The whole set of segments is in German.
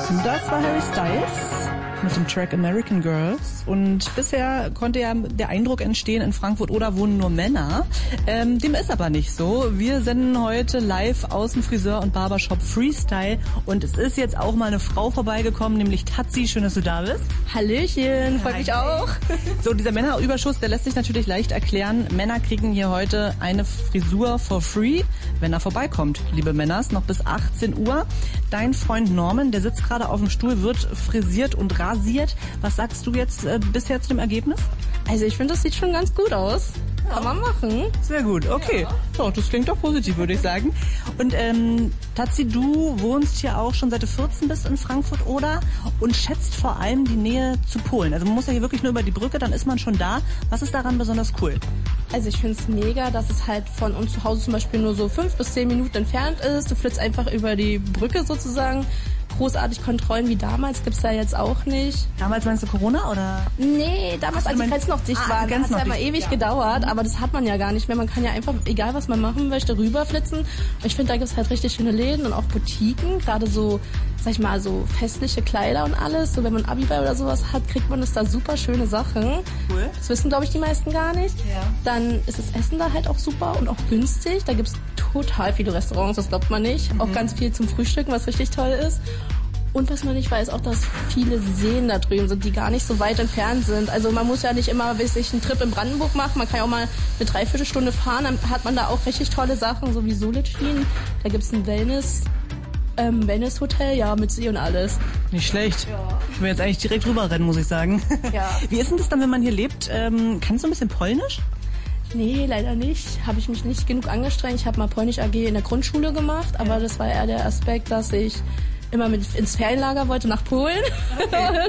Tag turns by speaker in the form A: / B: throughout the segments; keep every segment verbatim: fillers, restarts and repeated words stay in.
A: Das war Harry Styles mit dem Track American Girls. Und bisher konnte ja der Eindruck entstehen, in Frankfurt-Oder wohnen nur Männer. Ähm, dem ist aber nicht so. Wir senden heute live aus dem Friseur- und Barbershop Freestyle. Und es ist jetzt auch mal eine Frau vorbeigekommen, nämlich Tatzi. Schön, dass du da bist.
B: Hallöchen, freut mich auch.
A: So, dieser Männerüberschuss, der lässt sich natürlich leicht erklären. Männer kriegen hier heute eine Frisur for free, wenn er vorbeikommt. Liebe Männers, noch bis achtzehn Uhr. Dein Freund Norman, der sitzt gerade auf dem Stuhl, wird frisiert und rasiert. Was sagst du jetzt äh, bisher zu dem Ergebnis?
B: Also ich finde, das sieht schon ganz gut aus. Kann man machen.
A: Sehr gut, okay. Ja. Doch, das klingt doch positiv, würde ich sagen. Und ähm, Tatzi, du wohnst hier auch schon seit du vierzehn bist in Frankfurt, oder? Und schätzt vor allem die Nähe zu Polen. Also man muss ja hier wirklich nur über die Brücke, dann ist man schon da. Was ist daran besonders cool?
B: Also ich finde es mega, dass es halt von uns zu Hause zum Beispiel nur so fünf bis zehn Minuten entfernt ist. Du flitzt einfach über die Brücke sozusagen. Großartig Kontrollen wie damals gibt's da jetzt auch nicht.
A: Damals meinst du Corona, oder?
B: Nee, damals, als die Grenzen noch dicht
A: ah,
B: waren, hat es ja immer ewig ja. gedauert, aber das hat man ja gar nicht mehr. Man kann ja einfach, egal was man machen möchte, rüberflitzen. Und ich finde, da gibt's halt richtig schöne Läden und auch Boutiquen, gerade so, sag ich mal, so festliche Kleider und alles. So wenn man Abiball oder sowas hat, kriegt man das da super schöne Sachen.
A: Cool.
B: Das wissen, glaube ich, die meisten gar nicht.
A: Ja.
B: Dann ist das Essen da halt auch super und auch günstig. Da gibt's total viele Restaurants, das glaubt man nicht. Mhm. Auch ganz viel zum Frühstücken, was richtig toll ist. Und was man nicht weiß, auch, dass viele Seen da drüben sind, die gar nicht so weit entfernt sind. Also man muss ja nicht immer sich einen Trip in Brandenburg machen, man kann ja auch mal eine Dreiviertelstunde fahren, dann hat man da auch richtig tolle Sachen, so wie Solitschwin. Da gibt's ein Wellness, ähm, Wellness-Hotel, ja, mit See und alles.
A: Nicht schlecht.
B: Ja.
A: Ich will jetzt eigentlich direkt rüberrennen, muss ich sagen.
B: Ja.
A: Wie ist denn das dann, wenn man hier lebt? Ähm, kannst du ein bisschen Polnisch?
B: Nee, leider nicht. Habe ich mich nicht genug angestrengt. Ich habe mal Polnisch A G in der Grundschule gemacht, aber das war eher der Aspekt, dass ich immer mit ins Ferienlager wollte nach Polen. Okay.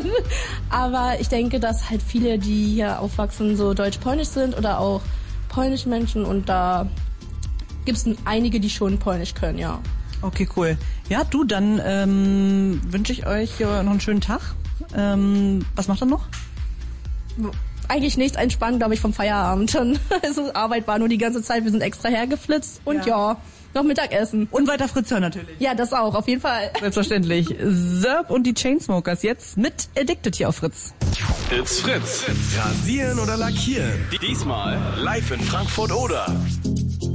B: Aber ich denke, dass halt viele, die hier aufwachsen, so deutsch-polnisch sind oder auch polnische Menschen, und da gibt es einige, die schon Polnisch können, ja.
A: Okay, cool. Ja, du, dann ähm, wünsche ich euch noch einen schönen Tag. Ähm, was macht ihr noch?
B: Eigentlich nichts, entspannen, glaube ich, vom Feierabend. Also Arbeit war nur die ganze Zeit, wir sind extra hergeflitzt und ja, ja noch Mittagessen.
A: Und weiter Fritz natürlich.
B: Ja, das auch, auf jeden Fall.
A: Selbstverständlich. Zerb und die Chainsmokers jetzt mit Addicted hier auf Fritz.
C: It's Fritz. Rasieren oder lackieren? Diesmal live in Frankfurt-Oder.